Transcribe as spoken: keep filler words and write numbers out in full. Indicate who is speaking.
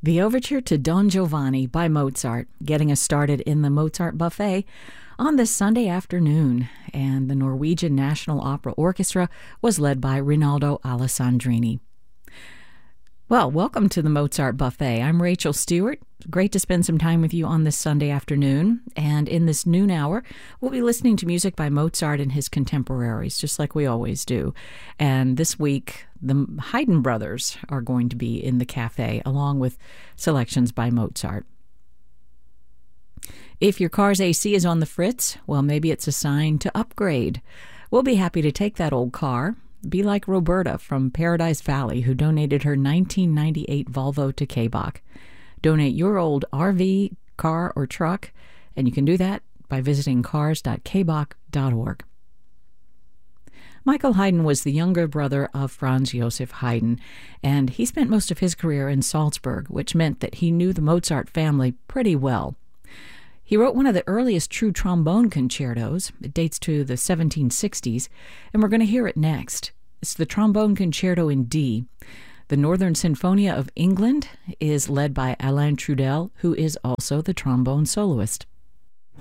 Speaker 1: The Overture to Don Giovanni by Mozart, getting us started in the Mozart Buffet on this Sunday afternoon. And the Norwegian National Opera Orchestra was led by Rinaldo Alessandrini. Well, welcome to the Mozart Buffet. I'm Rachel Stewart. Great to spend some time with you on this Sunday afternoon. And in this noon hour, we'll be listening to music by Mozart and his contemporaries, just like we always do. And this week, the Haydn brothers are going to be in the cafe, along with selections by Mozart. If your car's A C is on the fritz, well, maybe it's a sign to upgrade. We'll be happy to take that old car. Be like Roberta from Paradise Valley, who donated her nineteen ninety-eight Volvo to K B O C. Donate your old R V, car, or truck, and you can do that by visiting cars dot k b o c dot org. Michael Haydn was the younger brother of Franz Joseph Haydn, and he spent most of his career in Salzburg, which meant that he knew the Mozart family pretty well. He wrote one of the earliest true trombone concertos. It dates to the seventeen sixties, and we're going to hear it next. It's the Trombone Concerto in D. The Northern Sinfonia of England is led by Alain Trudel, who is also the trombone soloist.